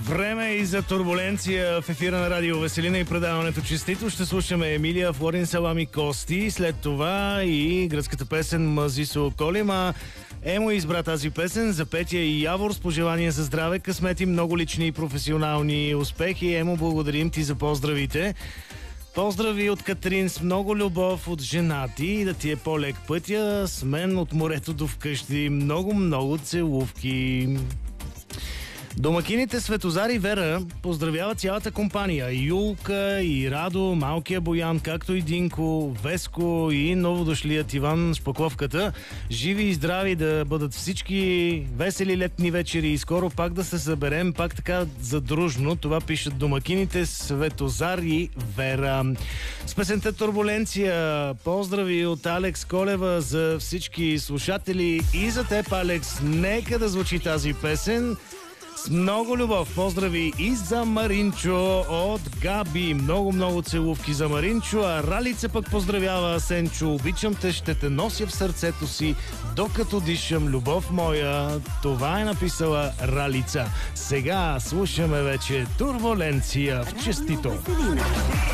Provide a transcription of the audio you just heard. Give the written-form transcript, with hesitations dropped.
Време и за турбуленция в ефира на Радио Веселина и предаването Честито. Ще слушаме Емилия, Флорин, Салами, Кости. След това и гръцката песен Мазисо Колима. Емо избра тази песен за Петя и Явор с пожелания за здраве, късмет и много лични и професионални успехи. Емо, благодарим ти за поздравите. Поздрави от Катрин с много любов от жена ти, да ти е по-лек пътя, с мен от морето до вкъщи. Много целувки. Домакините Светозар и Вера поздравява цялата компания. Юлка и Радо, малкия Боян, както и Динко, Веско и новодошлият Иван Шпаковката. Живи и здрави да бъдат всички, весели летни вечери и скоро пак да се съберем, пак така задружно. Това пишат домакините Светозар и Вера. С песента Турбуленция поздрави от Алекс Колева за всички слушатели и за теб, Алекс. Нека да звучи тази песен. С много любов поздрави и за Маринчо от Габи. Много целувки за Маринчо, а Ралица пък поздравява Сенчо. Обичам те, ще те нося в сърцето си, докато дишам, любов моя. Това е написала Ралица. Сега слушаме вече Турбуленция в Честито.